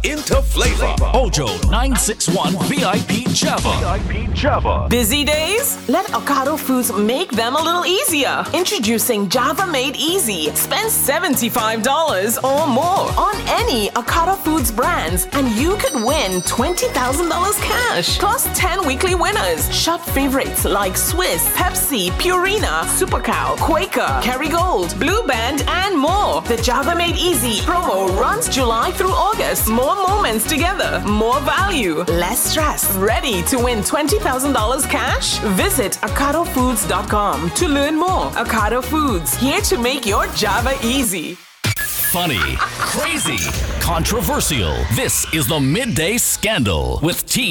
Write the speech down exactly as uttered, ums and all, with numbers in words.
into flavor. Ojo nine six one V I P Java. V I P Java. Busy days? Let Ocado Foods make them a little easier. Introducing Java Made Easy. Spend seventy-five dollars or more on any Ocado Foods brands and you could win twenty thousand dollars cash. Plus ten weekly winners. Shop favorites like Swiss, Pepsi, Purina, Super Cow, Quaker, Kerrygold, Blue Band, and more. The Java Made Easy promo runs July through August. More moments together, more value, less stress. Ready to win twenty thousand dollars cash? Visit ocado foods dot com to learn more. Ocado Foods, here to make your Java easy. Funny, crazy, controversial. This is the Midday Scandal with T.